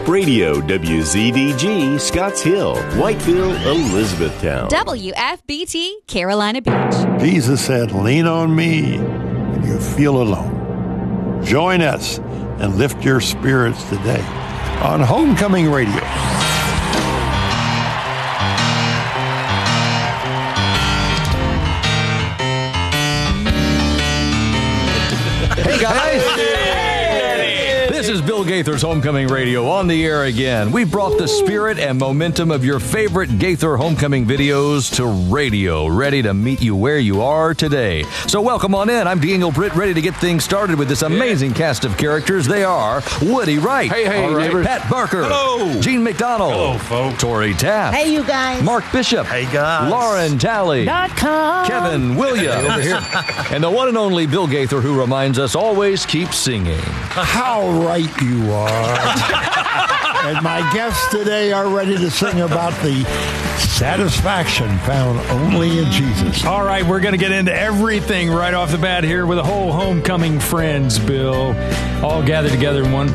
Talk Radio, WZDG, Scotts Hill, Whiteville, Elizabethtown. WFBT, Carolina Beach. Jesus said, lean on me when you feel alone. Join us and lift your spirits today on Homecoming Radio. Hey, guys. This is Bill Gaither's Homecoming Radio on the air again. We brought the spirit and momentum of your favorite Gaither Homecoming videos to radio, ready to meet you where you are today. So welcome on in. I'm Daniel Britt, ready to get things started with this amazing cast of characters. They are Woody Wright. Hey, All right. neighbors. Pat Barker. Hello. Gene McDonald. Hello, folks. Tori Taft. Hey, you guys. Mark Bishop. Hey, guys. Lauren Talley. .com. Kevin Williams. Over here. And the one and only Bill Gaither, who reminds us always keep singing. How right you are. And my guests today are ready to sing about the satisfaction found only in Jesus. All right, we're going to get into everything right off the bat here with a whole homecoming friends, Bill, all gathered together in one